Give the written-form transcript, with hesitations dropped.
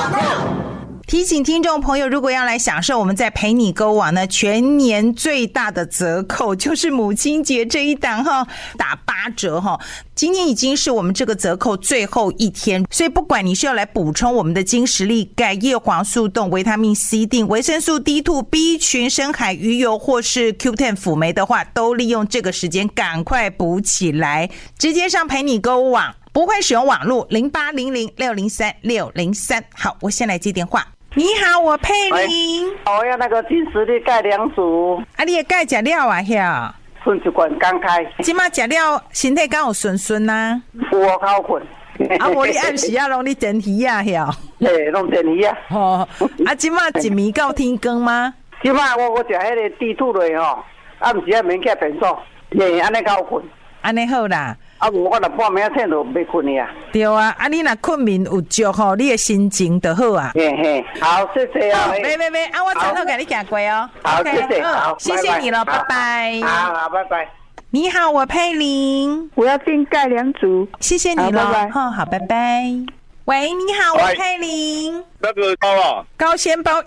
提醒听众朋友，如果要来享受我们在陪你购网呢全年最大的折扣，就是母亲节这一档哈，打8折哈。今天已经是我们这个折扣最后一天，所以不管你是要来补充我们的精实力、钙、叶黄素、动、维他命 C 锭、维生素 D2、B 群、深海鱼油或是 Q10 辅酶的话，都利用这个时间赶快补起来，直接上陪你购物网，不会使用网络0800603603。好，我先来接电话。你好，我佩玲。 我要那个金实力钙2组。 啊，你的钙吃了啊？遐顺一罐刚开。 今麦吃了，身体敢有顺顺啊？ 我靠困。 啊，无你暗时啊，拢你电鱼啊，遐。 嘿，弄电鱼啊。 哦，啊，今麦一暝到天光吗？ 今麦我食迄个地兔类吼，啊，毋是啊，免起便所，嘿，安尼够困。安尼好啦。 啊，我若半暝醒就袂困呀。 对啊，啊，你若困眠有足吼，你的心情就好啊。 嘿嘿，好，谢谢啊。 没，啊，我早都给你行过哦。 好，谢谢，好， 谢谢你了，拜拜。 好，拜拜。 你好，我佩玲， 我要订钙2组。 谢谢你了， 拜拜。 好，拜拜。喂，你好，我佩玲。 那个高啊， 高纤包